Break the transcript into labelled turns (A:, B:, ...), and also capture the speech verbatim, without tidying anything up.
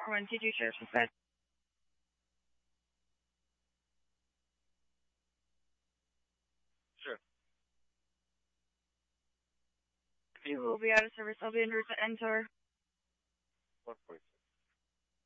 A: four one two two Sheriff's Dispatch.
B: Sure.
A: You will be out of service. I'll be in route to N T O R.
B: one forty-six.